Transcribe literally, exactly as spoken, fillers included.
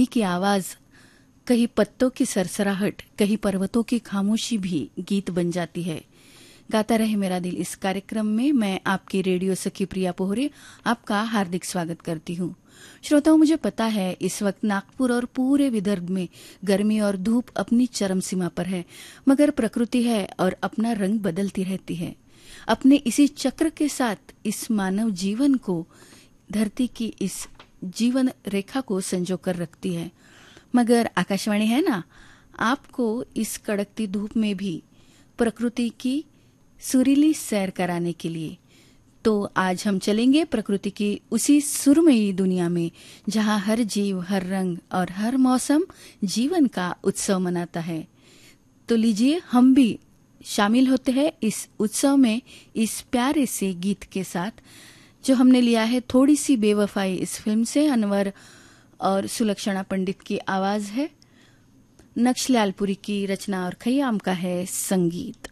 की आवाज, कहीं पत्तों की सरसराहट, कहीं पर्वतों की खामोशी भी गीत बन जाती है। गाता रहे मेरा दिल इस कार्यक्रम में मैं आपकी रेडियो सखी प्रिया पोहरे आपका हार्दिक स्वागत करती हूँ। श्रोताओं, मुझे पता है इस वक्त नागपुर और पूरे विदर्भ में गर्मी और धूप अपनी चरम सीमा पर है, मगर प्रकृति है और अपना रंग बदलती रहती है। अपने इसी चक्र के साथ इस मानव जीवन को, धरती की इस जीवन रेखा को संजो कर रखती है। मगर आकाशवाणी है ना, आपको इस कड़कती धूप में भी प्रकृति की सुरीली सैर कराने के लिए। तो आज हम चलेंगे प्रकृति की उसी सुरमयी दुनिया में, जहां हर जीव, हर रंग और हर मौसम जीवन का उत्सव मनाता है। तो लीजिए हम भी शामिल होते हैं इस उत्सव में, इस प्यारे से गीत के साथ जो हमने लिया है थोड़ी सी बेवफाई इस फिल्म से। अनवर और सुलक्षणा पंडित की आवाज है, नक्श लालपुरी की रचना और खयाम का है संगीत।